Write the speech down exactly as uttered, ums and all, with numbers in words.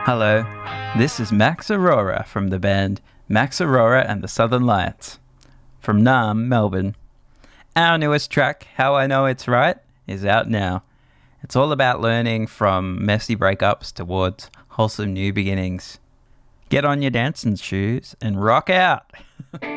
Hello, this is Max Aurora from the band Max Aurora and the Southern Lights from Naarm, Melbourne. Our newest track, How I Know It's Right, is out now. It's all about learning from messy breakups towards wholesome new beginnings. Get on your dancing shoes and rock out!